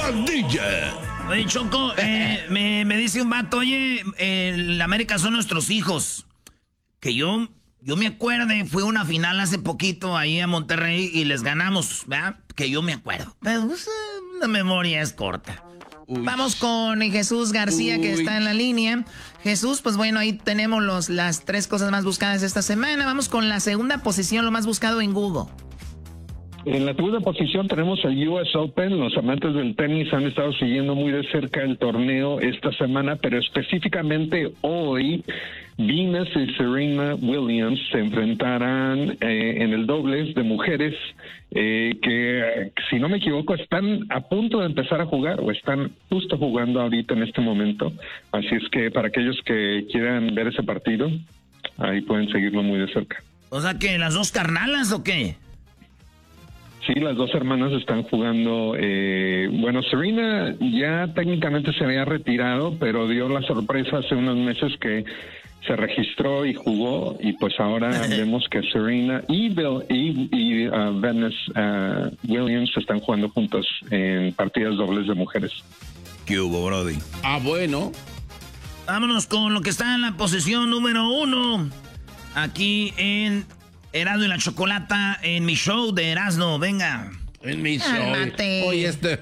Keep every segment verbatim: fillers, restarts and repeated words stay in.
pandilla. Oye, Choco, eh, me, me dice un vato, oye, eh, la América son nuestros hijos. Que yo, yo me acuerde, fue una final hace poquito ahí a Monterrey y les ganamos, ¿verdad? Que yo me acuerdo. Pero pues, la memoria es corta. Uy. Vamos con Jesús García, Uy. que está en la línea. Jesús, pues bueno, ahí tenemos los, las tres cosas más buscadas esta semana. Vamos con la segunda posición, lo más buscado en Google. En la segunda posición tenemos el U S Open. Los amantes del tenis han estado siguiendo muy de cerca el torneo esta semana, pero específicamente hoy, Venus y Serena Williams se enfrentarán eh, en el dobles de mujeres eh, que, si no me equivoco, están a punto de empezar a jugar o están justo jugando ahorita en este momento. Así es que para aquellos que quieran ver ese partido, ahí pueden seguirlo muy de cerca. O sea, que las dos carnalas o qué? Sí, las dos hermanas están jugando. Eh, bueno, Serena ya técnicamente se había retirado, pero dio la sorpresa hace unos meses que se registró y jugó, y pues ahora vemos que Serena y, Bill, y, y uh, Venus uh, Williams están jugando juntos en partidas dobles de mujeres. ¿Qué hubo, Brody? Ah, bueno. Vámonos con lo que está en la posición número uno. Aquí en Erasmo y la Chocolata, en mi show de Erasmo, venga. En mi show. Cálmate. Oye, este...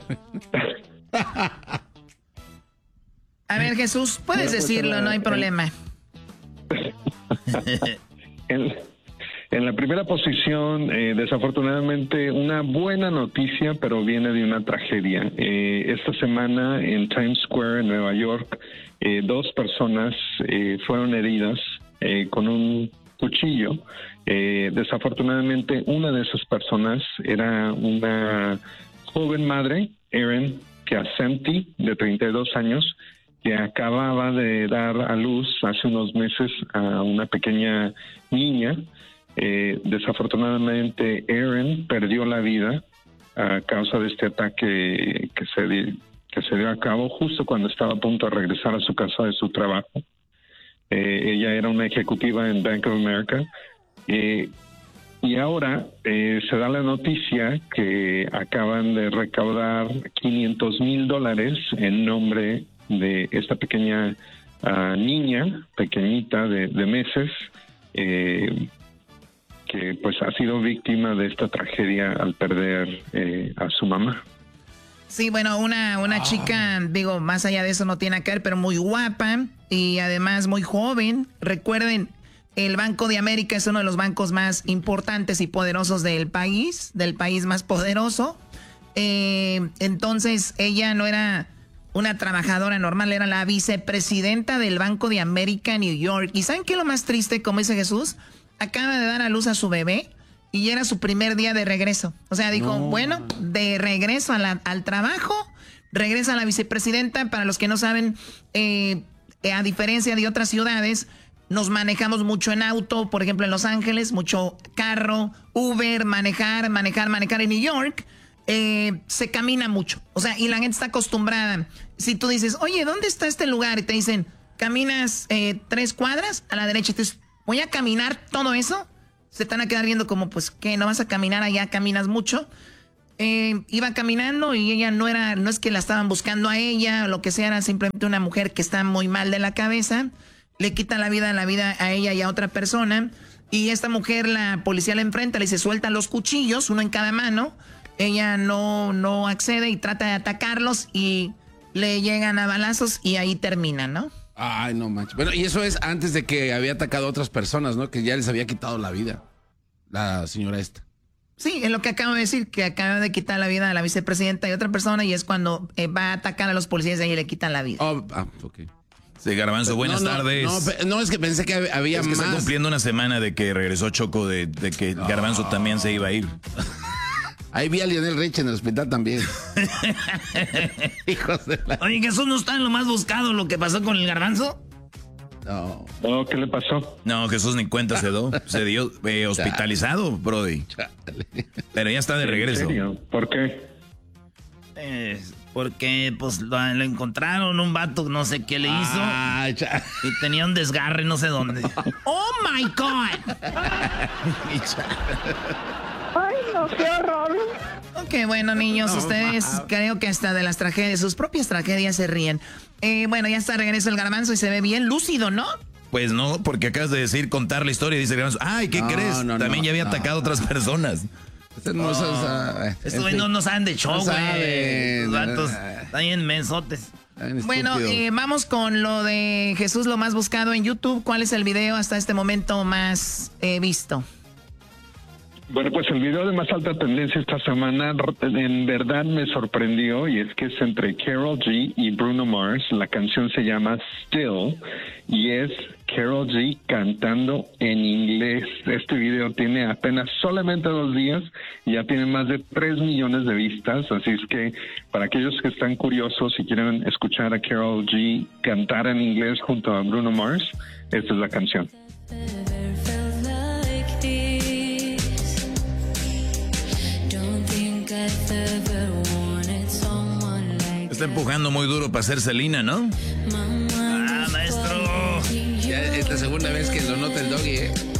A ver, Jesús, puedes decirlo, no hay problema. en, en la primera posición, eh, desafortunadamente, una buena noticia, pero viene de una tragedia. Eh, esta semana en Times Square, en Nueva York, eh, dos personas eh, fueron heridas eh, con un cuchillo. Eh, desafortunadamente, una de esas personas era una joven madre, Erin Chiasenti, de treinta y dos años, que acababa de dar a luz hace unos meses a una pequeña niña. Eh, desafortunadamente, Erin perdió la vida a causa de este ataque que se, di, que se dio a cabo justo cuando estaba a punto de regresar a su casa de su trabajo. Eh, ella era una ejecutiva en Bank of America. Eh, y ahora eh, se da la noticia que acaban de recaudar quinientos mil dólares en nombre de esta pequeña uh, niña, pequeñita de, de meses, eh, que pues ha sido víctima de esta tragedia al perder eh, a su mamá. Sí, bueno, una, una ah. chica, digo, más allá de eso no tiene que ver, pero muy guapa y además muy joven. Recuerden, el Banco de América es uno de los bancos más importantes y poderosos del país, del país más poderoso. Eh, entonces, ella no era una trabajadora normal, era la vicepresidenta del Banco de América en New York. ¿Y saben qué es lo más triste? Como dice Jesús, acaba de dar a luz a su bebé y era su primer día de regreso. O sea, dijo, no. bueno, de regreso a la, al trabajo, regresa a la vicepresidenta. Para los que no saben, eh, a diferencia de otras ciudades, nos manejamos mucho en auto, por ejemplo en Los Ángeles, mucho carro, Uber, manejar, manejar, manejar. En New York eh, se camina mucho, o sea, y la gente está acostumbrada. Si tú dices, oye, ¿dónde está este lugar? Y te dicen, caminas eh, tres cuadras a la derecha, y tú dices, voy a caminar todo eso. Se están a quedar viendo como, pues, ¿qué? ¿No vas a caminar allá? ¿Caminas mucho? Eh, iba caminando y ella no era, no es que la estaban buscando a ella o lo que sea, era simplemente una mujer que está muy mal de la cabeza. Le quita la vida, la vida a ella y a otra persona. Y esta mujer, la policía la enfrenta, le dice, suelta los cuchillos, uno en cada mano. Ella no, no accede y trata de atacarlos y le llegan a balazos y ahí termina, ¿no? Ay, no manches. Bueno, y eso es antes de que había atacado a otras personas, ¿no? Que ya les había quitado la vida, la señora esta. Sí, es lo que acabo de decir, que acaba de quitar la vida a la vicepresidenta y otra persona, y es cuando eh, va a atacar a los policías y ahí le quitan la vida. Oh, ah, ok. Sí, Garbanzo, buenas no, no, tardes. No, no, es que pensé que había es que más. está cumpliendo una semana de que regresó Choco, de, de que oh. Garbanzo también se iba a ir. Ahí vi a Lionel Richie en el hospital también. Hijos de la... Oye, Jesús, ¿no está en lo más buscado lo que pasó con el Garbanzo? No. No, ¿qué le pasó? No, Jesús ni cuenta se dio. Se dio eh, hospitalizado, Brody. Chale. Pero ya está de regreso. ¿En serio? ¿Por qué? Eh, porque pues lo, lo encontraron, un vato, no sé qué le hizo. Ah, y tenía un desgarre, no sé dónde. ¡Oh, my God! Ay, no, qué horror. Ok, bueno, niños, no, ustedes wow. creo que hasta de las tragedias, sus propias tragedias se ríen. Eh, bueno, ya está, regreso el Garbanzo y se ve bien lúcido, ¿no? Pues no, porque acabas de decir contar la historia y dice el Garbanzo, ay, ¿qué no, crees? No, También no, ya había no, atacado a otras personas. Estos no, no, no, no saben de show, güey. Los vatos están bien mensotes. Bueno, eh, vamos con lo de Jesús, lo más buscado en YouTube. ¿Cuál es el video hasta este momento más eh, visto? Bueno, pues el video de más alta tendencia esta semana en verdad me sorprendió y es que es entre Karol G y Bruno Mars. La canción se llama Still y es Karol G cantando en inglés. Este video tiene apenas solamente dos días y ya tiene más de tres millones de vistas. Así es que para aquellos que están curiosos y quieren escuchar a Karol G cantar en inglés junto a Bruno Mars, esta es la canción. Está empujando muy duro para ser Selena, ¿no? Ah, maestro. Ya es la segunda vez que lo nota el Doggy, ¿eh?